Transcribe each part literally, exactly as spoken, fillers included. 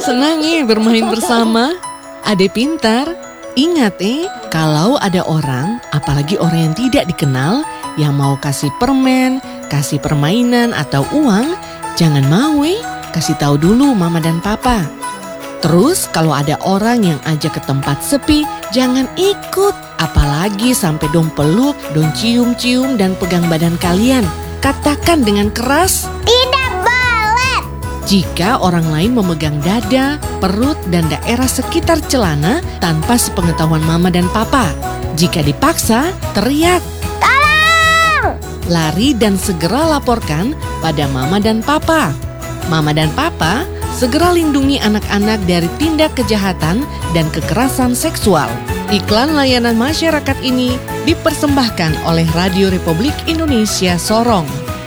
senang ya bermain bersama. Adek pintar, ingat eh, kalau ada orang, apalagi orang yang tidak dikenal, yang mau kasih permen, kasih permainan atau uang, jangan mau eh, kasih tahu dulu mama dan papa. Terus kalau ada orang yang ajak ke tempat sepi, jangan ikut. Apalagi sampai dong peluk, dong cium-cium dan pegang badan kalian. Katakan dengan keras, tidak boleh. Jika orang lain memegang dada, perut, dan daerah sekitar celana tanpa sepengetahuan mama dan papa. Jika dipaksa, teriak, Tolong! lari dan segera laporkan pada mama dan papa. Mama dan papa segera lindungi anak-anak dari tindak kejahatan dan kekerasan seksual. Iklan layanan masyarakat ini dipersembahkan oleh Radio Republik Indonesia Sorong.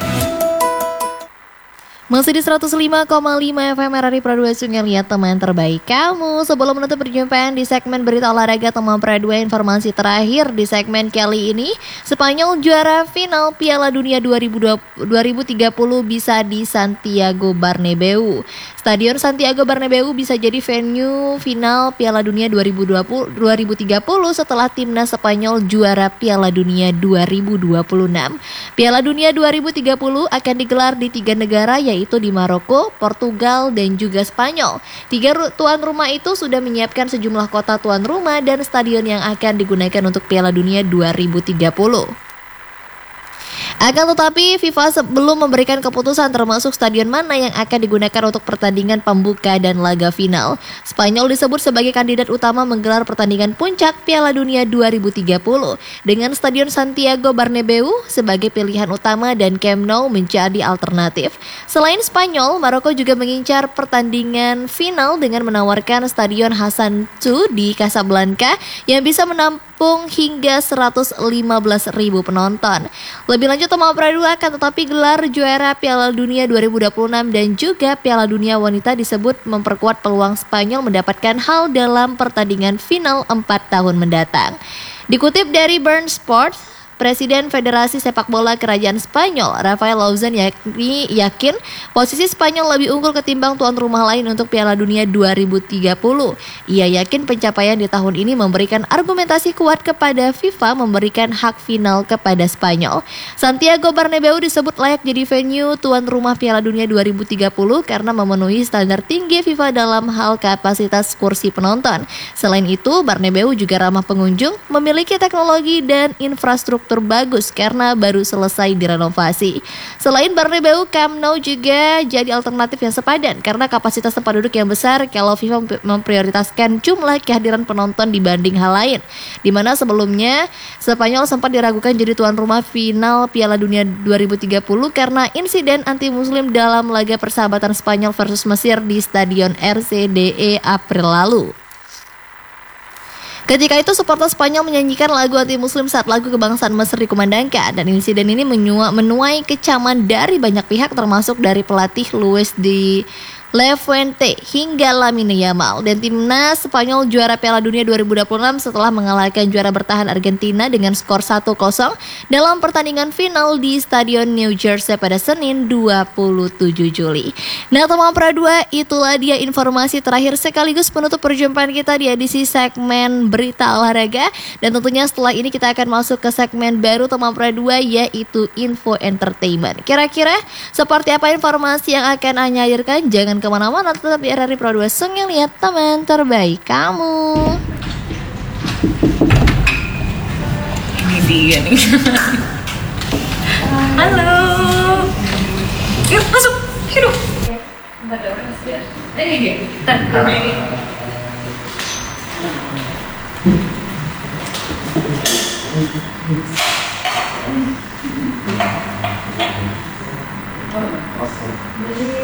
Masih di seratus lima koma lima F M R R I Pradua Sungai Liat, teman terbaik kamu. Sebelum menutup perjumpaan di segmen berita olahraga teman Pradua, informasi terakhir di segmen kali ini, Spanyol juara final Piala Dunia dua ribu tiga puluh bisa di Santiago Bernabeu. Stadion Santiago Bernabeu bisa jadi venue final Piala Dunia dua ribu tiga puluh setelah timnas Spanyol juara Piala Dunia dua ribu dua puluh enam. Piala Dunia dua ribu tiga puluh akan digelar di tiga negara, yaitu yaitu di Maroko, Portugal, dan juga Spanyol. Tiga tuan rumah itu sudah menyiapkan sejumlah kota tuan rumah dan stadion yang akan digunakan untuk Piala Dunia dua ribu tiga puluh. Akan tetapi FIFA belum memberikan keputusan termasuk stadion mana yang akan digunakan untuk pertandingan pembuka dan laga final. Spanyol disebut sebagai kandidat utama menggelar pertandingan puncak Piala Dunia dua ribu tiga puluh dengan stadion Santiago Bernabeu sebagai pilihan utama dan Camp Nou menjadi alternatif. Selain Spanyol, Maroko juga mengincar pertandingan final dengan menawarkan stadion Hassan two di Casablanca yang bisa menampung hingga seratus lima belas ribu penonton. Lebih lanjut, Teman Pradua akan tetapi gelar juara Piala Dunia dua ribu dua puluh enam dan juga Piala Dunia Wanita disebut memperkuat peluang Spanyol mendapatkan hal dalam pertandingan final empat tahun mendatang. Dikutip dari Burn Sport, Presiden Federasi Sepak Bola Kerajaan Spanyol, Rafael Lauzan, yakni yakin posisi Spanyol lebih unggul ketimbang tuan rumah lain untuk Piala Dunia dua ribu tiga puluh. Ia yakin pencapaian di tahun ini memberikan argumentasi kuat kepada FIFA memberikan hak final kepada Spanyol. Santiago Bernabeu disebut layak jadi venue tuan rumah Piala Dunia dua ribu tiga puluh karena memenuhi standar tinggi FIFA dalam hal kapasitas kursi penonton. Selain itu, Bernabeu juga ramah pengunjung, memiliki teknologi dan infrastruktur bagus karena baru selesai direnovasi. Selain Bernabeu, Camp Nou juga jadi alternatif yang sepadan karena kapasitas tempat duduk yang besar kalau FIFA memprioritaskan jumlah kehadiran penonton dibanding hal lain. Di mana sebelumnya Spanyol sempat diragukan jadi tuan rumah final Piala Dunia dua ribu tiga puluh karena insiden anti-muslim dalam laga persahabatan Spanyol versus Mesir di Stadion R C D E April lalu. Ketika itu supporter Spanyol menyanyikan lagu anti-muslim saat lagu kebangsaan Mesir dikumandangkan, dan insiden ini menyua, menuai kecaman dari banyak pihak termasuk dari pelatih Luis de La Fuente hingga Lamine Yamal. Dan timnas Spanyol juara Piala Dunia dua ribu dua puluh enam setelah mengalahkan juara bertahan Argentina dengan skor satu kosong dalam pertandingan final di Stadion New Jersey pada Senin dua puluh tujuh Juli. Nah, teman Pradua, itulah dia informasi terakhir sekaligus penutup perjumpaan kita di edisi segmen berita olahraga. Dan tentunya setelah ini kita akan masuk ke segmen baru teman Pradua, yaitu info entertainment. Kira-kira seperti apa informasi yang akan Anya hadirkan? Jangan kemana-mana, tetap di R R I Pradua Sungai Liat, teman terbaik kamu. Ini dia nih. Halo. Yuk masuk, hidup. Ada orang sih. Eh, tante ini.